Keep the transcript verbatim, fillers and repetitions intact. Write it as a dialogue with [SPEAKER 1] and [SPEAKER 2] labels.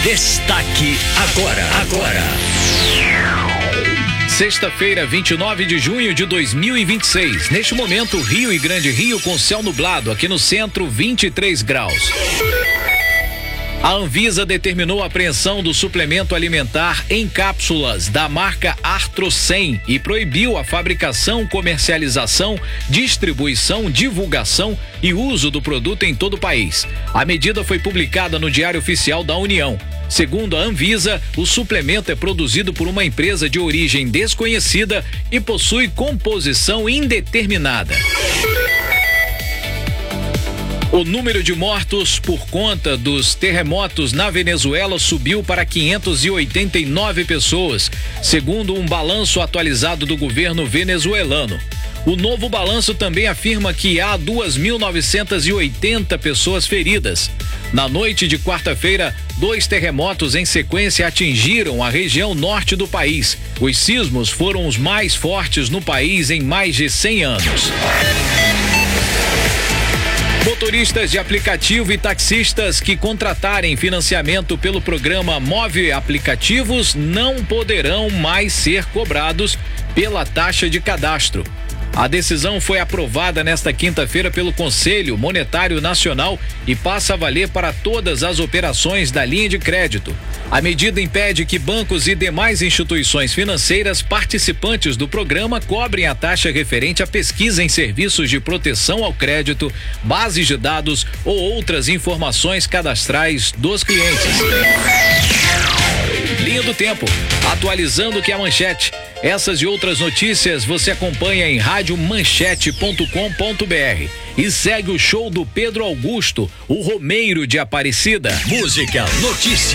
[SPEAKER 1] Destaque agora, agora. Sexta-feira, vinte e nove de junho de dois mil e vinte e seis. Neste momento, Rio e Grande Rio com céu nublado, aqui no centro, vinte e três graus. A Anvisa determinou a apreensão do suplemento alimentar em cápsulas da marca Artrocem e proibiu a fabricação, comercialização, distribuição, divulgação e uso do produto em todo o país. A medida foi publicada no Diário Oficial da União. Segundo a Anvisa, o suplemento é produzido por uma empresa de origem desconhecida e possui composição indeterminada. O número de mortos por conta dos terremotos na Venezuela subiu para quinhentas e oitenta e nove pessoas, segundo um balanço atualizado do governo venezuelano. O novo balanço também afirma que há duas mil novecentas e oitenta pessoas feridas. Na noite de quarta-feira, dois terremotos em sequência atingiram a região norte do país. Os sismos foram os mais fortes no país em mais de cem anos. Motoristas de aplicativo e taxistas que contratarem financiamento pelo programa Move Aplicativos não poderão mais ser cobrados pela taxa de cadastro. A decisão foi aprovada nesta quinta-feira pelo Conselho Monetário Nacional e passa a valer para todas as operações da linha de crédito. A medida impede que bancos e demais instituições financeiras participantes do programa cobrem a taxa referente à pesquisa em serviços de proteção ao crédito, bases de dados ou outras informações cadastrais dos clientes. Linha do Tempo, atualizando o que é manchete. Essas e outras notícias você acompanha em rádio manchete ponto com ponto br. E segue o show do Pedro Augusto, o Romeiro de Aparecida.
[SPEAKER 2] Música, notícia.